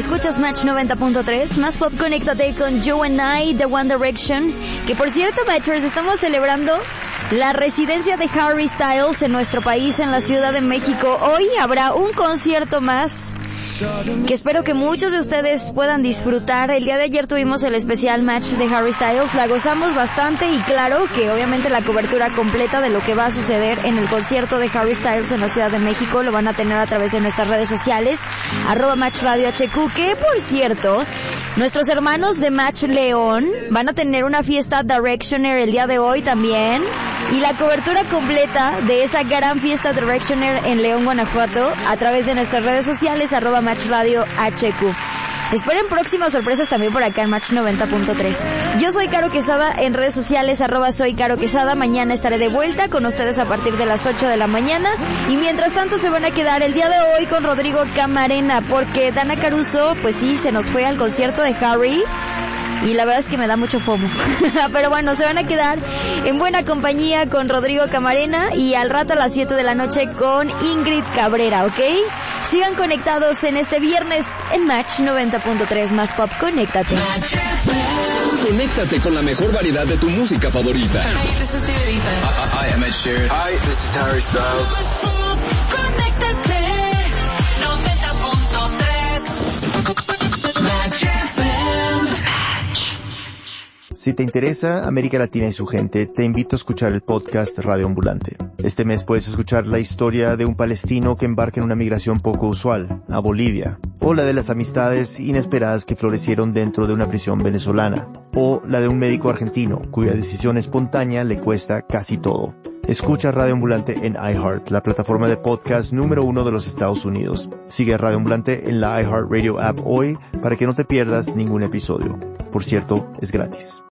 Escuchas Match 90.3, más pop, conéctate con You and I, The One Direction. Que por cierto, Matchers, estamos celebrando la residencia de Harry Styles en nuestro país, en la Ciudad de México. Hoy habrá un concierto más que espero que muchos de ustedes puedan disfrutar. El día de ayer tuvimos el especial Match de Harry Styles, la gozamos bastante y claro que obviamente la cobertura completa de lo que va a suceder en el concierto de Harry Styles en la Ciudad de México lo van a tener a través de nuestras redes sociales, @MatchRadioHQ, que por cierto, nuestros hermanos de Match León van a tener una fiesta Directioner el día de hoy también, y la cobertura completa de esa gran fiesta Directioner en León, Guanajuato, a través de nuestras redes sociales, @MatchRadioHQ. Esperen próximas sorpresas también por acá en Match 90.3. Yo soy Caro Quesada en redes sociales, @SoyCaroQuesada. Mañana estaré de vuelta con ustedes a partir de las 8 de la mañana. Y mientras tanto se van a quedar el día de hoy con Rodrigo Camarena, porque Dana Caruso, pues sí, se nos fue al concierto de Harry. Y la verdad es que me da mucho fomo. Pero bueno, se van a quedar en buena compañía con Rodrigo Camarena y al rato a las 7 de la noche con Ingrid Cabrera, ¿ok? Sigan conectados en este viernes en Match 90.3, más pop, conéctate. Conéctate con la mejor variedad de tu música favorita. Hey, this is Dua Lipa. Hi, I'm Ed Sheeran. Hi, this is Harry Styles. Conéctate 90.3 Match FM. Si te interesa América Latina y su gente, te invito a escuchar el podcast Radio Ambulante. Este mes puedes escuchar la historia de un palestino que embarca en una migración poco usual, a Bolivia, o la de las amistades inesperadas que florecieron dentro de una prisión venezolana, o la de un médico argentino cuya decisión espontánea le cuesta casi todo. Escucha Radio Ambulante en iHeart, la plataforma de podcast número 1 de los Estados Unidos. Sigue a Radio Ambulante en la iHeart Radio app hoy para que no te pierdas ningún episodio. Por cierto, es gratis.